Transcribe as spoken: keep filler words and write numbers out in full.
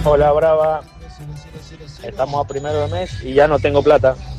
Hola, Brava. Estamos a primero de mes y ya no tengo plata.